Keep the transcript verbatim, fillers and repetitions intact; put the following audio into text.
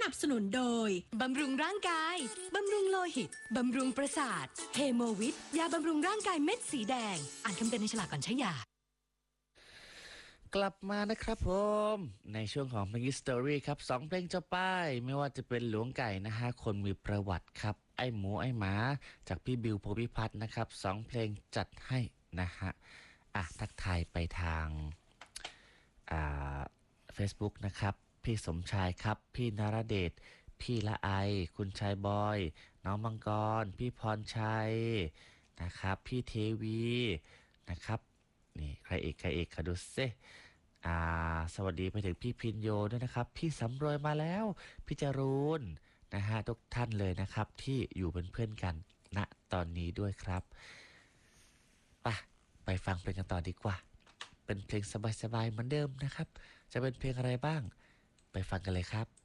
นับสนุนโดยบำรุงร่างกายบำรุงโลหิตบำรุงประสาทเฮโมวิทยาบำรุงร่างกายเม็ดสีแดงอ่านคำเตือนในฉลากก่อนใช้ยากลับมานะครับผมในช่วงของเพลงฮิสตอรี่ครับสองเพลงจะป้ายไม่ว่าจะเป็นหลวงไก่นะฮะคนมีประวัติครับไอ้หมูไอ้หมาจากพี่บิวโพธิพัฒน์นะครับสองเพลงจัดให้นะฮะอ่ะทักทายไปทางอ่า Facebook นะครับพี่สมชายครับพี่นรเดชพี่ละไอคุณชายบอยน้องมังกรพี่พรชัยนะครับพี่เทวีนะครับนี่ใครเอกใครเอกคะดูซิอ่าสวัสดีไปถึงพี่พินโยด้วยนะครับพี่สำรวยมาแล้วพี่จรูนนะฮะทุกท่านเลยนะครับที่อยู่เป็นเพื่อนกันณตอนนี้ด้วยครับไปไปฟังเพลงกันต่อดีกว่าเป็นเพลงสบายๆเหมือนเดิมนะครับจะเป็นเพลงอะไรบ้างไปฟังกันเลยครับ